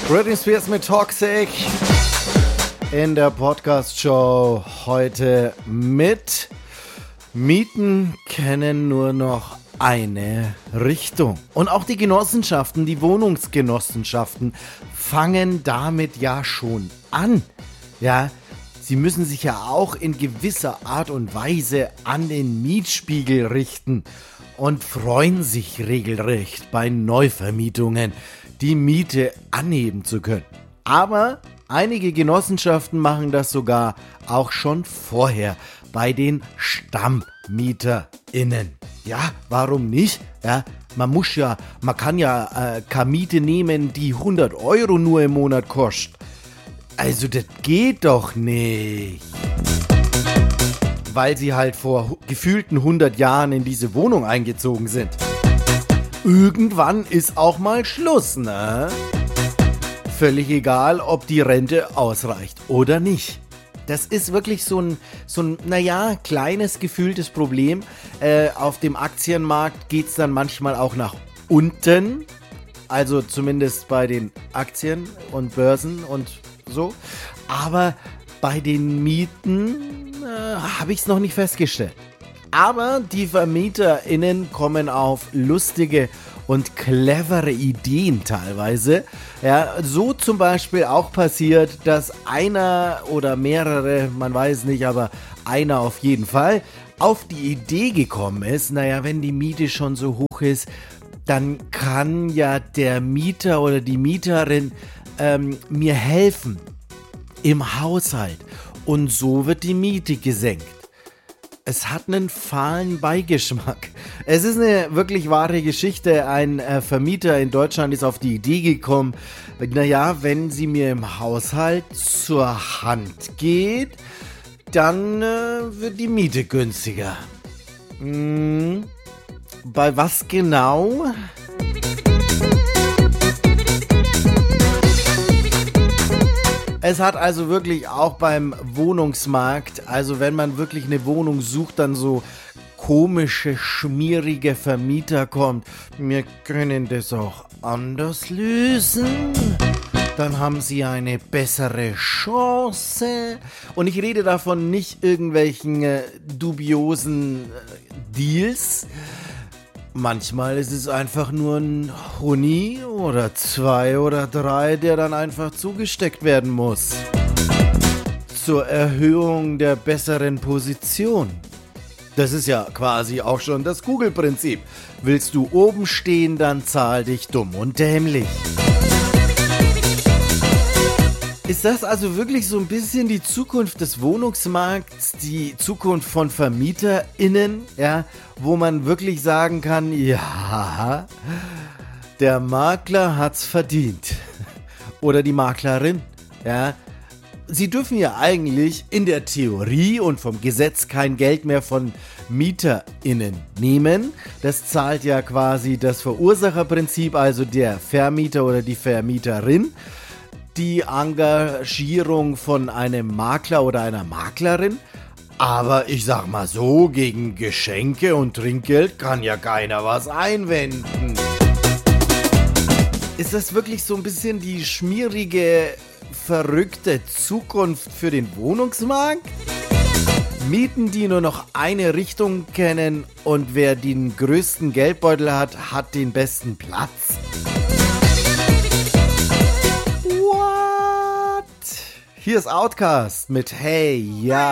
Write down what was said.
Britney Spears mit Toxic in der Podcast-Show heute mit Mieten kennen nur noch eine Richtung. Und auch die Genossenschaften, die Wohnungsgenossenschaften fangen damit ja schon an. Ja, sie müssen sich ja auch in gewisser Art und Weise an den Mietspiegel richten und freuen sich regelrecht bei Neuvermietungen die Miete anheben zu können. Aber einige Genossenschaften machen das sogar auch schon vorher bei den StammmieterInnen. Ja, warum nicht? Ja, man kann ja keine Miete nehmen, die 100 Euro nur im Monat kostet. Also das geht doch nicht. Weil sie halt vor gefühlten 100 Jahren in diese Wohnung eingezogen sind. Irgendwann ist auch mal Schluss, ne? Völlig egal, ob die Rente ausreicht oder nicht. Das ist wirklich so ein kleines gefühltes Problem. Auf dem Aktienmarkt geht es dann manchmal auch nach unten. Also zumindest bei den Aktien und Börsen und so. Aber bei den Mieten habe ich es noch nicht festgestellt. Aber die VermieterInnen kommen auf lustige und clevere Ideen teilweise. Ja, so zum Beispiel auch passiert, dass einer oder mehrere, man weiß nicht, aber einer auf jeden Fall, auf die Idee gekommen ist, wenn die Miete schon so hoch ist, dann kann ja der Mieter oder die Mieterin mir helfen im Haushalt. Und so wird die Miete gesenkt. Es hat einen fahlen Beigeschmack. Es ist eine wirklich wahre Geschichte. Ein Vermieter in Deutschland ist auf die Idee gekommen, wenn sie mir im Haushalt zur Hand geht, dann wird die Miete günstiger. Bei was genau? Es hat also wirklich auch beim Wohnungsmarkt, also wenn man wirklich eine Wohnung sucht, dann so komische, schmierige Vermieter kommt. Wir können das auch anders lösen. Dann haben sie eine bessere Chance. Und ich rede davon nicht irgendwelchen dubiosen Deals. Manchmal ist es einfach nur ein Huni oder 2 oder 3, der dann einfach zugesteckt werden muss. Zur Erhöhung der besseren Position. Das ist ja quasi auch schon das Google-Prinzip. Willst du oben stehen, dann zahl dich dumm und dämlich. Ist das also wirklich so ein bisschen die Zukunft des Wohnungsmarkts, die Zukunft von VermieterInnen, ja, wo man wirklich sagen kann, ja, der Makler hat's verdient. Oder die Maklerin, ja. Sie dürfen ja eigentlich in der Theorie und vom Gesetz kein Geld mehr von MieterInnen nehmen. Das zahlt ja quasi das Verursacherprinzip, also der Vermieter oder die Vermieterin. Die Engagierung von einem Makler oder einer Maklerin. Aber ich sag mal so, gegen Geschenke und Trinkgeld kann ja keiner was einwenden. Ist das wirklich so ein bisschen die schmierige, verrückte Zukunft für den Wohnungsmarkt? Mieten, die nur noch eine Richtung kennen und wer den größten Geldbeutel hat, hat den besten Platz? Hier ist Outkast mit Hey, ja.